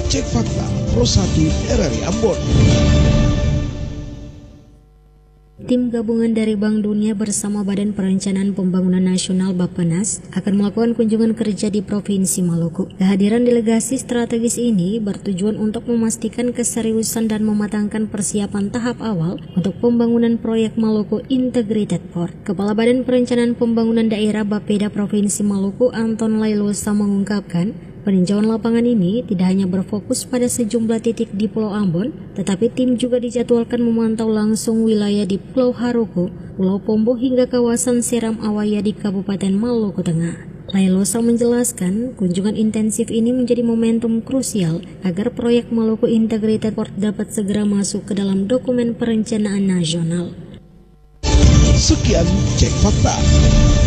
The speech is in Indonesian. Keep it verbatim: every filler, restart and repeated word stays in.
Cek Fakta Pro satu R R I Ambon. Tim gabungan dari Bank Dunia bersama Badan Perencanaan Pembangunan Nasional Bappenas akan melakukan kunjungan kerja di Provinsi Maluku. Kehadiran delegasi strategis ini bertujuan untuk memastikan keseriusan dan mematangkan persiapan tahap awal untuk pembangunan proyek Maluku Integrated Port. Kepala Badan Perencanaan Pembangunan Daerah Bapeda Provinsi Maluku, Anton Lailosa, mengungkapkan peninjauan lapangan ini tidak hanya berfokus pada sejumlah titik di Pulau Ambon, tetapi tim juga dijadwalkan memantau langsung wilayah di Pulau Haruku, Pulau Pombo hingga kawasan Seram Awaya di Kabupaten Maluku Tengah. Lailosa menjelaskan, kunjungan intensif ini menjadi momentum krusial agar proyek Maluku Integrated Port dapat segera masuk ke dalam dokumen perencanaan nasional. Sekian Cek Fakta.